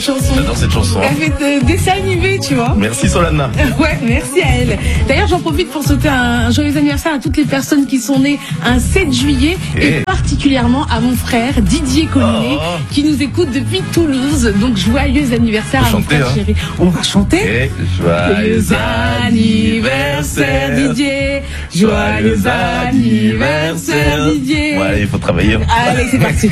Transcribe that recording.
chanson. J'adore cette chanson. Elle fait de dessin animé, tu vois. Merci Solana. Ouais, merci à elle. D'ailleurs, j'en profite pour souhaiter un joyeux anniversaire à toutes les personnes qui sont nées un 7 juillet et particulièrement à mon frère Didier Collinet qui nous écoute depuis Toulouse. Donc, joyeux anniversaire à mon frère chéri. On va chanter. Joyeux anniversaire Didier. Joyeux anniversaire Didier. Ouais, il faut travailler. Allez, c'est parti.